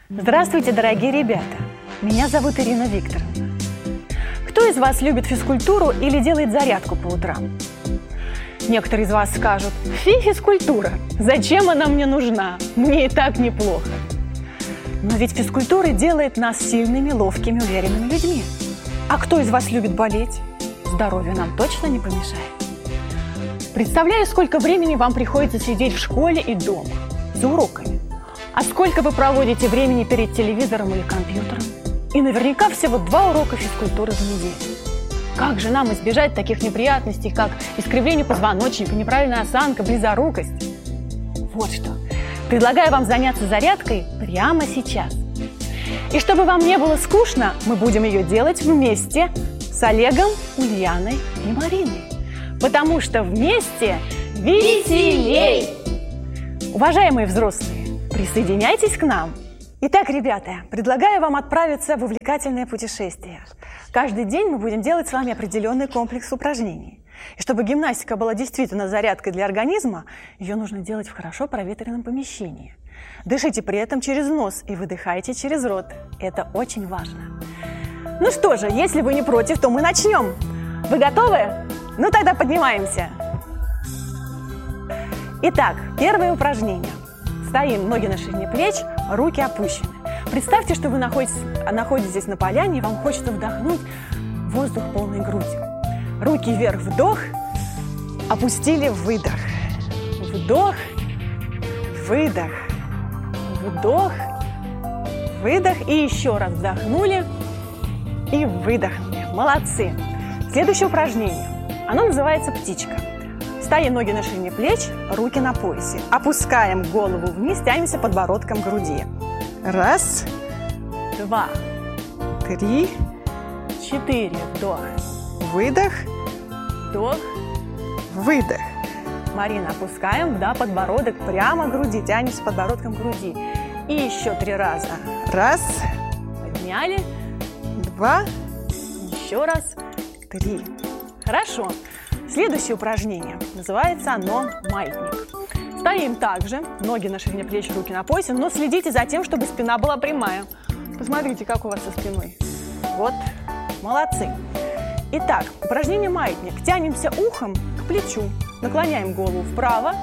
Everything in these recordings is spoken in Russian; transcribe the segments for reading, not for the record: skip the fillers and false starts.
Здравствуйте, дорогие ребята! Меня зовут Ирина Викторовна. Кто из вас любит физкультуру или делает зарядку по утрам? Некоторые из вас скажут: «Фи, физкультура! Зачем она мне нужна? Мне и так неплохо». Но ведь физкультура делает нас сильными, ловкими, уверенными людьми. А кто из вас любит болеть? Здоровью нам точно не помешает. Представляю, сколько времени вам приходится сидеть в школе и дома, за уроками. А сколько вы проводите времени перед телевизором или компьютером? И наверняка всего 2 урока физкультуры в неделю. Как же нам избежать таких неприятностей, как искривление позвоночника, неправильная осанка, близорукость? Вот что. Предлагаю вам заняться зарядкой прямо сейчас. И чтобы вам не было скучно, мы будем ее делать вместе с Олегом, Ульяной и Мариной. Потому что вместе веселей! Уважаемые взрослые, присоединяйтесь к нам. Итак, ребята, предлагаю вам отправиться в увлекательное путешествие. Каждый день мы будем делать с вами определенный комплекс упражнений. И чтобы гимнастика была действительно зарядкой для организма, ее нужно делать в хорошо проветренном помещении. Дышите при этом через нос и выдыхайте через рот. Это очень важно. Ну что же, если вы не против, то мы начнем. Вы готовы? Ну тогда поднимаемся. Итак, первое упражнение. Стоим, ноги на ширине плеч, руки опущены. Представьте, что вы находитесь на поляне, и вам хочется вдохнуть воздух полной грудью. Руки вверх, вдох, опустили, выдох. Вдох, выдох, вдох, выдох. И еще раз вдохнули и выдохнули. Молодцы. Следующее упражнение. Оно называется птичка. Стоим, ноги на ширине плеч, руки на поясе. Опускаем голову вниз, тянемся подбородком к груди. 1, 2, 3, 4. Вдох. Выдох. Вдох. Выдох. Марина, опускаем, подбородок прямо к груди. Тянемся подбородком к груди. И еще 3 раза. 1. Подняли. 2. Еще раз. 3. Хорошо. Следующее упражнение. Называется оно маятник. Стоим также, ноги на ширине плеч, руки на поясе, но следите за тем, чтобы спина была прямая. Посмотрите, как у вас со спиной. Вот, молодцы. Итак, упражнение маятник. Тянемся ухом к плечу, наклоняем голову вправо.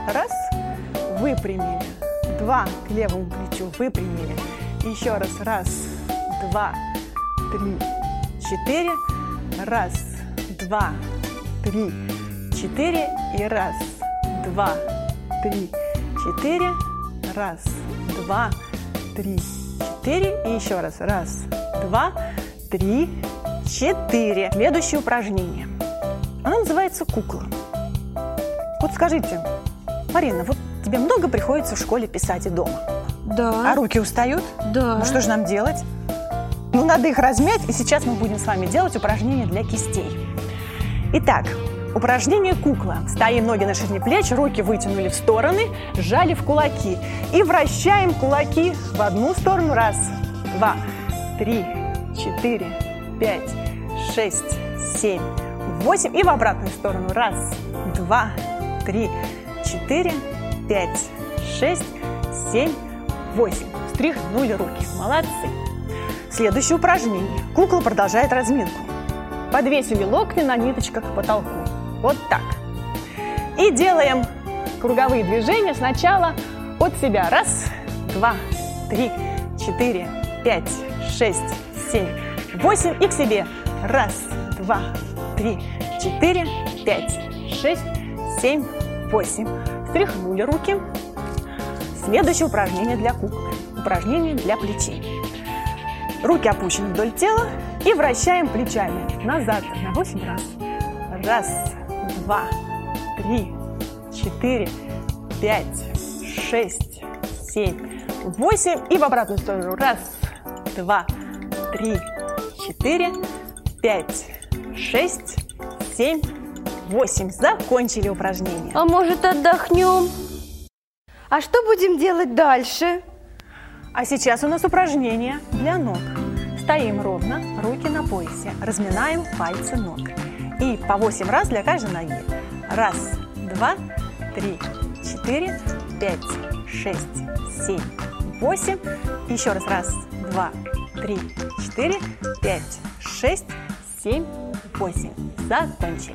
1, выпрямили. 2, к левому плечу, выпрямили. Еще раз. 1, 2, 3, 4. 1, 2, 3, 4. И 1, 2, 3, 4. 1, 2, 3, 4. И еще раз. 1, 2, 3, 4. Следующее упражнение. Оно называется кукла. Вот скажите, Марина, вот тебе много приходится в школе писать и дома? Да. А руки устают? Да. Ну что же нам делать? Ну, надо их размять, и сейчас мы будем с вами делать упражнения для кистей. Итак, упражнение кукла. Стоим, ноги на ширине плеч, руки вытянули в стороны, сжали в кулаки. И вращаем кулаки в одну сторону. 1, 2, 3, 4, 5, 6, 7, 8. И в обратную сторону. 1, 2, 3, 4, 5, 6, 7, 8. Встряхнули руки. Молодцы. Следующее упражнение. Кукла продолжает разминку. Подвесили локти на ниточках к потолку. Вот так. И делаем круговые движения сначала от себя. 1, 2, 3, 4, 5, 6, 7, 8. И к себе. 1, 2, 3, 4, 5, 6, 7, 8. Встряхнули руки. Следующее упражнение для куклы. Упражнение для плечей. Руки опущены вдоль тела и вращаем плечами назад на 8 раз. 1, 2, 3, 4, 5, 6, 7, 8. И в обратную сторону. 1, 2, 3, 4, 5, 6, 7, 8. Закончили упражнение. А может, отдохнем? А что будем делать дальше? А сейчас у нас упражнение для ног. Стоим ровно, руки на поясе, разминаем пальцы ног. И по 8 раз для каждой ноги. 1, 2, 3, 4, 5, 6, 7, 8. Еще раз. 1, 2, 3, 4, 5, 6, 7, 8. Закончили.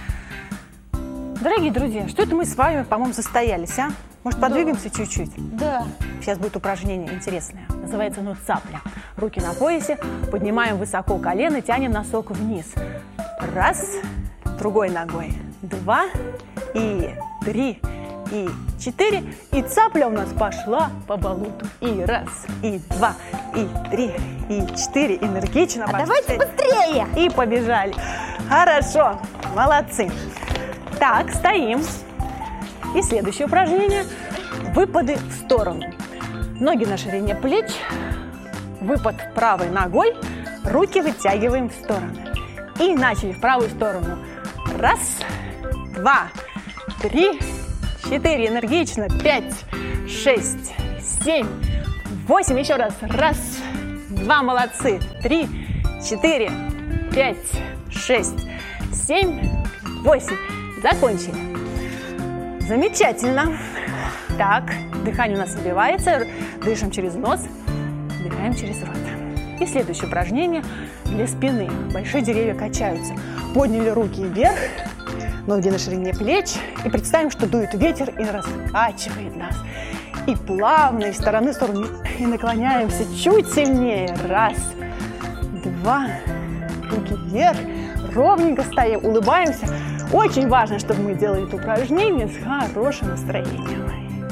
Дорогие друзья, что это мы с вами, по-моему, состоялись, а? Может, подвигаемся чуть-чуть? Да. Сейчас будет упражнение интересное. Называется «Ну цапля». Руки на поясе, поднимаем высоко колено, тянем носок вниз. 1, другой ногой. 2, и 3, и 4. И цапля у нас пошла по болоту. И 1, и 2, и 3, и 4. Энергично. А давайте быстрее. И побежали. Хорошо, молодцы. Так, стоим. И следующее упражнение – выпады в сторону. Ноги на ширине плеч, выпад правой ногой, руки вытягиваем в стороны. И начали в правую сторону. 1, 2, 3, 4. Энергично. 5, 6, 7, 8. Еще раз. 1, 2. Молодцы. 3, 4, 5, 6, 7, 8. Закончили. Замечательно. Так, дыхание у нас сбивается. Дышим через нос, дыхаем через рот. И следующее упражнение для спины. Большие деревья качаются. Подняли руки вверх, ноги на ширине плеч. И представим, что дует ветер и раскачивает нас. И плавно из стороны в сторону. И наклоняемся чуть сильнее. 1, 2. Руки вверх. Ровненько стоим, улыбаемся. Очень важно, чтобы мы делали это упражнение с хорошим настроением.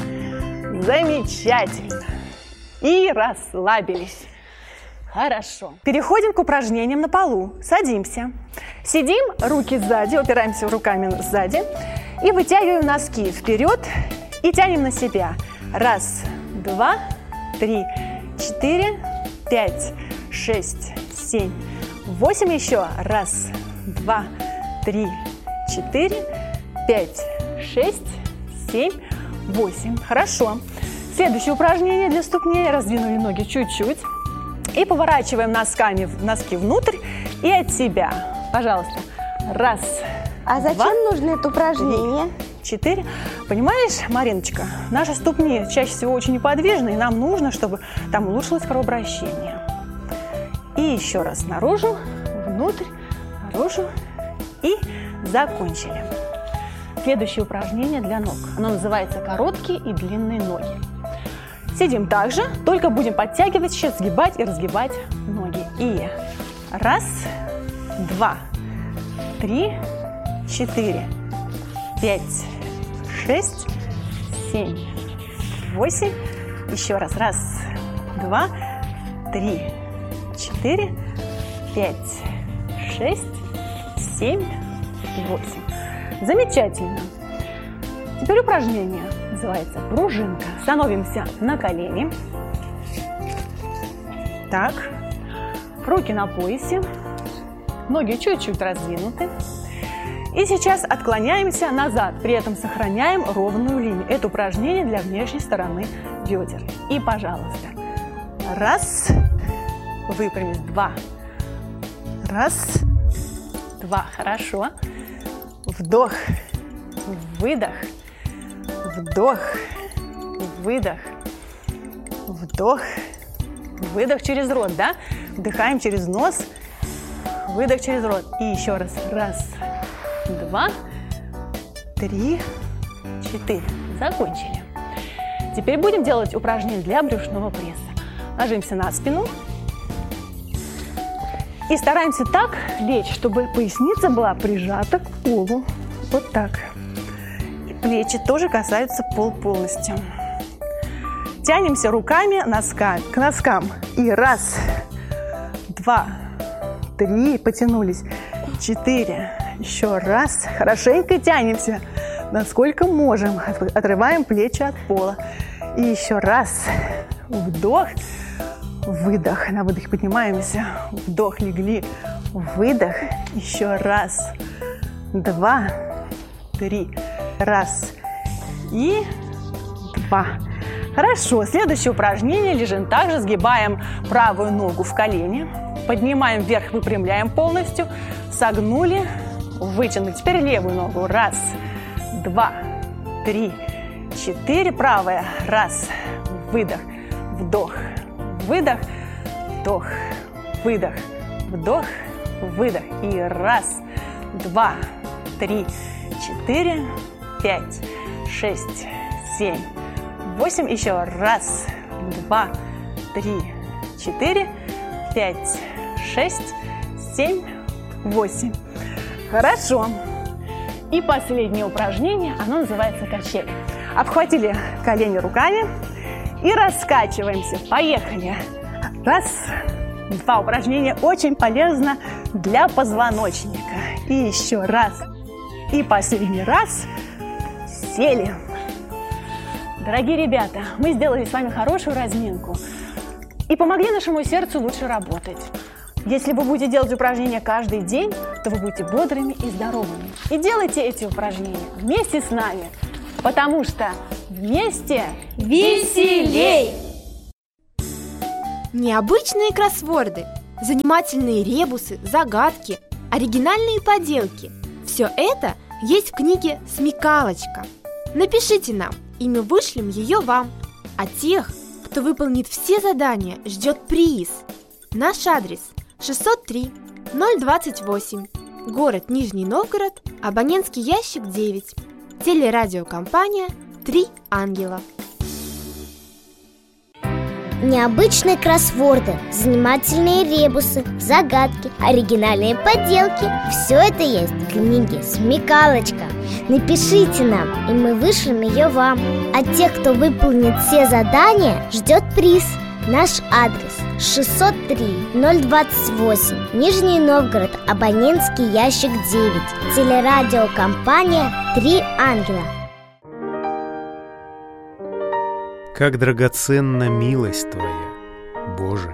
Замечательно. И расслабились. Хорошо. Переходим к упражнениям на полу. Садимся. Сидим, руки сзади, упираемся руками сзади. И вытягиваем носки вперед и тянем на себя. 1, 2, 3, 4, 5, 6, 7, 8. Еще. 1, 2, 3, 4, 5, 6, 7, 8. Хорошо. Следующее упражнение для ступней. Раздвинули ноги чуть-чуть. И поворачиваем носки внутрь и от себя. Пожалуйста. 1, А зачем 2, нужно это упражнение? 4. Понимаешь, Мариночка, наши ступни чаще всего очень неподвижны, и нам нужно, чтобы там улучшилось кровообращение. И еще раз наружу, внутрь, наружу. И закончили. Следующее упражнение для ног. Оно называется «Короткие и длинные ноги». Сидим также, только будем подтягивать, сейчас сгибать и разгибать ноги. И 1, 2, 3, 4, 5, 6, 7, 8. Еще раз. 1, 2, 3, 4, 5, 6, 7, 8. Замечательно. Теперь упражнение называется пружинка. Становимся на колени. Так. Руки на поясе. Ноги чуть-чуть раздвинуты. И сейчас отклоняемся назад. При этом сохраняем ровную линию. Это упражнение для внешней стороны бедер. И, пожалуйста. 1. Выпрямись. 2. 1. 2. Хорошо. Вдох. Выдох. Вдох. Выдох. Вдох. Выдох через рот, да? Вдыхаем через нос. Выдох через рот. И еще раз. 1, 2, 3, 4. Закончили. Теперь будем делать упражнение для брюшного пресса. Ложимся на спину. И стараемся так лечь, чтобы поясница была прижата к полу. Вот так. И плечи тоже касаются пола полностью. Тянемся руками к носкам. И 1, 2, 3. Потянулись. 4. Еще раз. Хорошенько тянемся, насколько можем. Отрываем плечи от пола. И еще 1. Вдох. Выдох. На выдохе поднимаемся. Вдох, легли. Выдох. Еще 1, 2, 3. 1 и 2. Хорошо. Следующее упражнение. Лежим также. Сгибаем правую ногу в колени. Поднимаем вверх, выпрямляем полностью. Согнули. Вытянули. Теперь левую ногу. 1, 2, 3, 4. Правая. 1. Выдох. вдох, выдох, вдох, выдох, вдох, выдох. И 1, 2, 3, 4, 5, 6, 7, 8. Еще 1, 2, 3, 4, 5, 6, 7, 8. Хорошо. И последнее упражнение, оно называется качели. Обхватили колени руками и раскачиваемся. Поехали. 1, 2. Упражнение очень полезно для позвоночника. И еще 1. И последний раз. Сели. Дорогие ребята, мы сделали с вами хорошую разминку и помогли нашему сердцу лучше работать. Если вы будете делать упражнения каждый день, то вы будете бодрыми и здоровыми. И делайте эти упражнения вместе с нами, потому что вместе веселей! Необычные кроссворды, занимательные ребусы, загадки, оригинальные поделки – все это есть в книге «Смекалочка». Напишите нам, и мы вышлем ее вам. А тех, кто выполнит все задания, ждет приз. Наш адрес – 603 028, город Нижний Новгород, абонентский ящик 9, телерадиокомпания «Три ангела». Необычные кроссворды, занимательные ребусы, загадки, оригинальные поделки – все это есть в книге «Смекалочка». Напишите нам, и мы вышлем ее вам. А тех, кто выполнит все задания, ждет приз. Наш адрес – 603 028, Нижний Новгород, абонентский ящик 9, телерадиокомпания «Три ангела». Как драгоценна милость Твоя, Боже!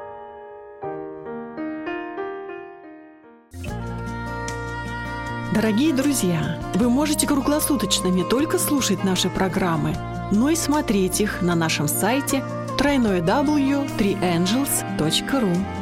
Дорогие друзья, вы можете круглосуточно не только слушать наши программы, но и смотреть их на нашем сайте www.3angels.ru.